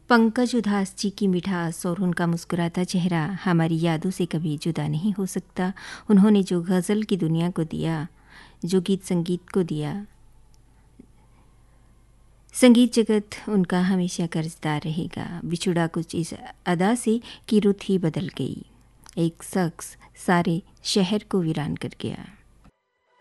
पंकज उधास जी की मिठास और उनका मुस्कुराता चेहरा हमारी यादों से कभी जुदा नहीं हो सकता। उन्होंने जो गज़ल की दुनिया को दिया, जो गीत संगीत को दिया, संगीत जगत उनका हमेशा कर्जदार रहेगा। बिछुड़ा कुछ इस अदा से कि रुत ही बदल गई, एक शख्स सारे शहर को वीरान कर गया।